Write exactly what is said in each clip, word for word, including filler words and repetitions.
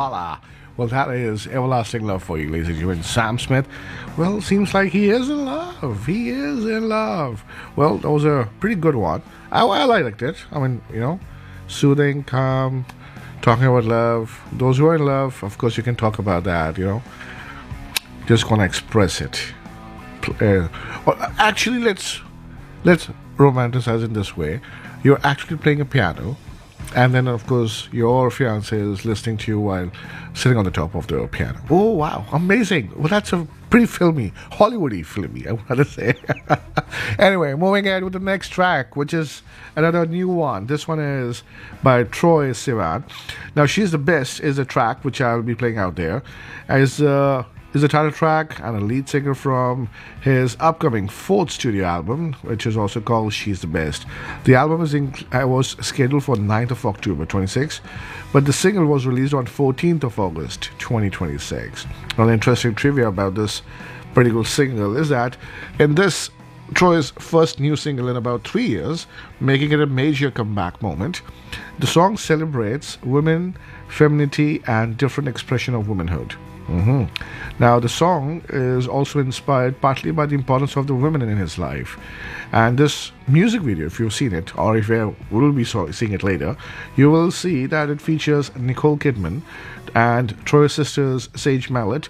voila. Well, that is Everlasting Love for you, ladies and gentlemen. Sam Smith, well, seems like he is in love. He is in love. Well, that was a pretty good one. I, I liked it. I mean, you know, soothing, calm, talking about love. Those who are in love, of course, you can talk about that, you know. Just gonna express it. Uh, actually, let's let's romanticize it this way. You're actually playing a piano, and then, of course, your fiance is listening to you while sitting on the top of the piano. Oh, wow. Amazing. Well, that's a pretty filmy, Hollywoody filmy, I want to say. Anyway, moving ahead with the next track, which is another new one. This one is by Troye Sivan. Now, She's the Best is a track which I'll be playing out there. As uh, is a title track and a lead singer from his upcoming fourth studio album, which is also called She's the Best. The album is in, uh, was scheduled for ninth of October twenty-sixth, but the single was released on fourteenth of August twenty twenty-six. An interesting trivia about this particular single is that in this Troye's first new single in about three years, making it a major comeback moment, the song celebrates women, femininity, and different expression of womanhood. Mm-hmm. Now, the song is also inspired partly by the importance of the women in his life. And this music video, if you've seen it, or if you will be seeing it later, you will see that it features Nicole Kidman and Troye's sisters Sage Mallett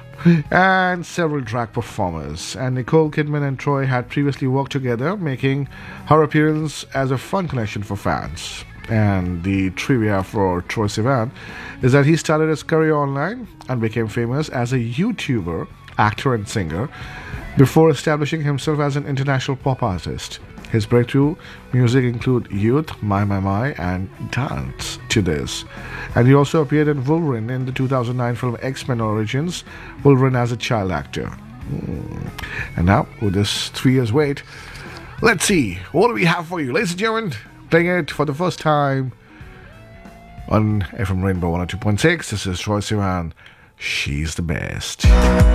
and several drag performers. And Nicole Kidman and Troye had previously worked together, making her appearance as a fun connection for fans. And the trivia for Troye Sivan is that he started his career online and became famous as a YouTuber, actor, and singer before establishing himself as an international pop artist. His breakthrough music include Youth, My My My, and Dance to This. And he also appeared in Wolverine in the two thousand nine film X-Men Origins, Wolverine as a child actor. Mm. And now, with this three years wait, let's see, what do we have for you, ladies and gentlemen? Playing it for the first time on F M Rainbow one oh two point six. This is Troye Sivan. She's the Best.